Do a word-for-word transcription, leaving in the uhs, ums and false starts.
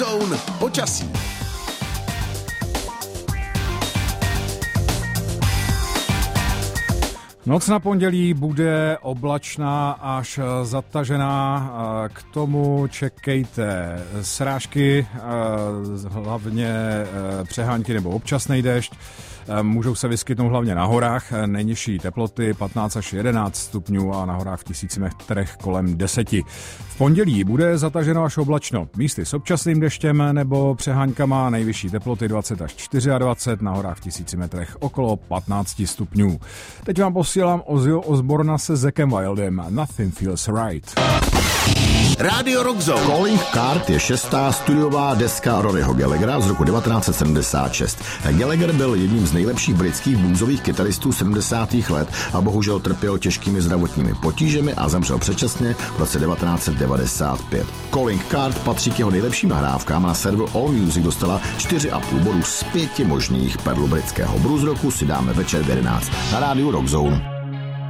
Zone počasí. Noc na pondělí bude oblačná až zatažená, k tomu čekejte srážky, hlavně přehánky nebo občasný déšť. Můžou se vyskytnout hlavně na horách, nejnižší teploty patnáct až jedenáct stupňů a na horách v tisíci metrech kolem deseti. V pondělí bude zataženo až oblačno, místy s občasným deštěm nebo přeháňkama, nejvyšší teploty dvacet až dvacet čtyři, na horách v tisíci metrech okolo patnáct stupňů. Teď vám posílám Ozzyho Osborna se Zackem Wildem, Nothing Feels Right. Rádio Rock Zone. Calling Card je šestá studiová deska Roryho Gallaghera z roku devatenáct set sedmdesát šest. Gallagher byl jedním z nejlepších britských bluesových kytaristů sedmdesátých let a bohužel trpěl těžkými zdravotními potížemi a zemřel předčasně v roce devatenáct set devadesát pět. Calling Card patří k jeho nejlepším nahrávkám a na serveru All Music dostala čtyři a půl bodů z pěti možných. Perlu britského blues roku si dáme večer v jedenáct na rádiu Rock Zone.